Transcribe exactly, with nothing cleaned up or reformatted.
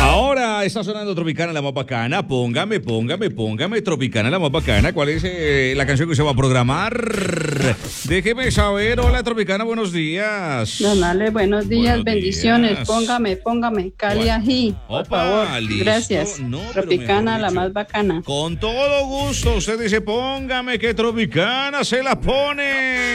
Ahora está sonando Tropicana, la más bacana. Póngame, póngame, póngame Tropicana, la más bacana. ¿Cuál es eh, la canción que se va a programar? Déjeme saber. Hola, Tropicana, buenos días. Don Ale, buenos días, Buenos bendiciones. días. Póngame, póngame. Cali Bueno. ají, por Opa, favor. listo. Gracias. No, pero Tropicana, mejor la dicho, más bacana. Con todo gusto, usted dice, póngame que Tropicana se la pone.